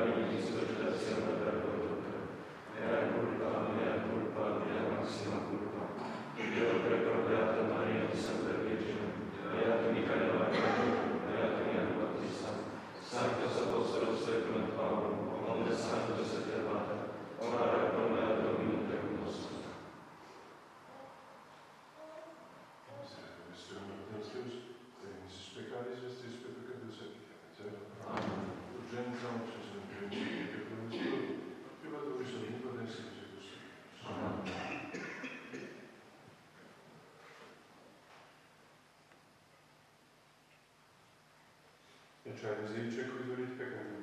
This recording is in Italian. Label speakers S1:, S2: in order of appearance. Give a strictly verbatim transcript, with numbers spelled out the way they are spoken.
S1: in suscitazione perduta, mea culpa, mea culpa, mea massima culpa. Io prego Beata Maria di Santa Vergine, Beato Micaelo Arcangelo, Beato Giovanni Battista, Sanctus Apostolos Secundum Paulum, omnes santos et beata, ora et pro nobis Domini tecum nostrum.
S2: Entscheiden Sie, Check, wie soll ich beginnen?